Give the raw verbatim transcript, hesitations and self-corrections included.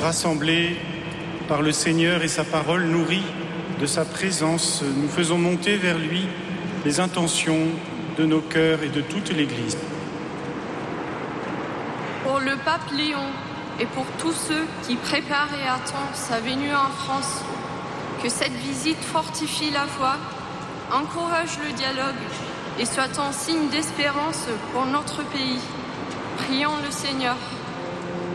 Rassemblés par le Seigneur et sa parole, nourris de sa présence, nous faisons monter vers lui les intentions de nos cœurs et de toute l'Église. Pour le pape Léon et pour tous ceux qui préparent et attendent sa venue en France, que cette visite fortifie la foi, encourage le dialogue et soit un signe d'espérance pour notre pays. Prions le Seigneur.